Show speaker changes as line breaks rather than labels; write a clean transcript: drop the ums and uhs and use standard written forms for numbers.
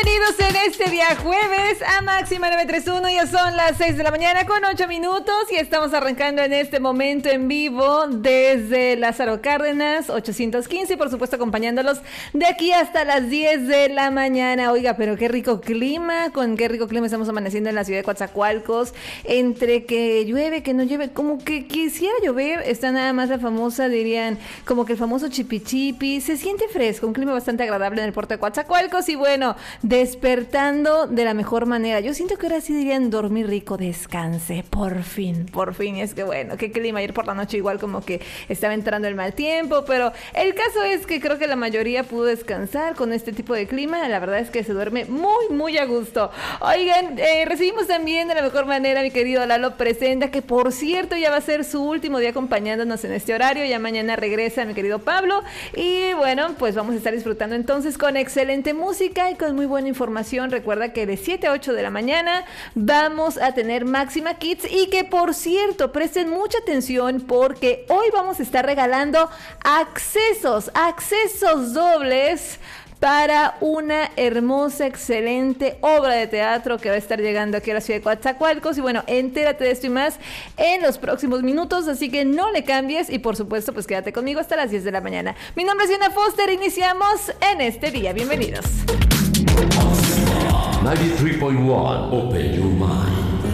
Bienvenidos en este día jueves a Máxima 931. Ya son las 6 de la mañana con 8 minutos y estamos arrancando en este momento en vivo desde Lázaro Cárdenas 815 y por supuesto acompañándolos de aquí hasta las 10 de la mañana. Oiga, pero qué rico clima, con qué rico clima estamos amaneciendo en la ciudad de Coatzacoalcos, entre que llueve, que no llueve, como que quisiera llover. Está nada más la famosa, dirían, como que el famoso chipi. Se siente fresco, un clima bastante agradable en el puerto de Coatzacoalcos y bueno, despertando de la mejor manera. Yo siento que ahora sí dirían dormir rico, descanse, por fin. Y es que bueno, qué clima. Ayer por la noche igual como que estaba entrando el mal tiempo, pero el caso es que creo que la mayoría pudo descansar con este tipo de clima. La verdad es que se duerme muy a gusto. Oigan, recibimos también de la mejor manera a mi querido Lalo Presenda, que por cierto ya va a ser su último día acompañándonos en este horario. Ya mañana regresa mi querido Pablo y bueno, pues vamos a estar disfrutando entonces con excelente música y con muy buena información. Recuerda que de 7 a 8 de la mañana vamos a tener Máxima Kids y que por cierto presten mucha atención porque hoy vamos a estar regalando accesos dobles para una hermosa, excelente obra de teatro que va a estar llegando aquí a la ciudad de Coatzacoalcos. Y bueno, entérate de esto y más en los próximos minutos, así que no le cambies y por supuesto, pues quédate conmigo hasta las 10 de la mañana. Mi nombre es Diana Foster, iniciamos en este día. Bienvenidos.
93.1 Open Your Mind.